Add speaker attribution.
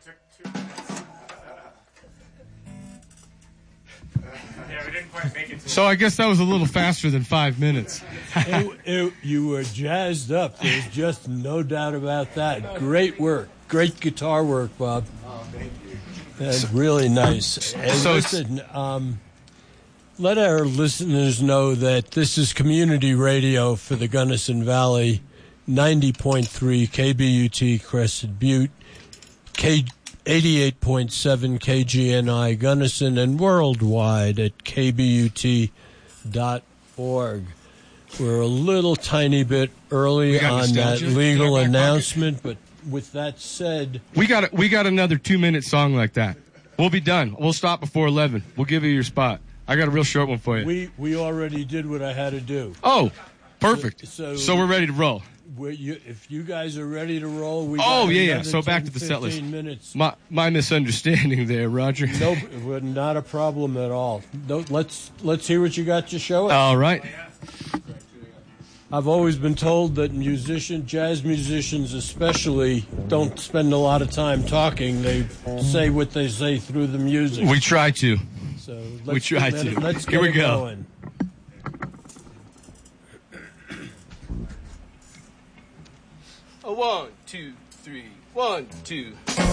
Speaker 1: took 2 minutes. Yeah, we didn't quite make it.
Speaker 2: So I guess that was a little faster than 5 minutes.
Speaker 3: You were jazzed up. There's just no doubt about that. Great work. Great guitar work, Bob.
Speaker 1: Oh, thank you.
Speaker 3: That's really nice. And
Speaker 2: So
Speaker 3: listen, let our listeners know that this is community radio for the Gunnison Valley, 90.3 KBUT Crested Butte, 88.7 KGNI Gunnison, and worldwide at kbut.org. We're a little tiny bit early on that legal announcement, but with that said,
Speaker 2: we got another 2-minute song like that. We'll be done. We'll stop before 11. We'll give you your spot. I got a real short one for you.
Speaker 3: we already did what I had to do.
Speaker 2: Oh, perfect. So we're ready to roll.
Speaker 3: If you guys are ready to roll, we
Speaker 2: got
Speaker 3: yeah.
Speaker 2: So back to the set list.
Speaker 3: Minutes.
Speaker 2: My misunderstanding there, Roger.
Speaker 3: Nope, not a problem at all. Let's hear what you got to show us.
Speaker 2: All right.
Speaker 3: I've always been told that jazz musicians especially, don't spend a lot of time talking. They say what they say through the music.
Speaker 2: We try to.
Speaker 3: So
Speaker 2: Let's
Speaker 3: Here we
Speaker 2: go.
Speaker 3: Going.
Speaker 2: A 1, 2, 3, 1, 2.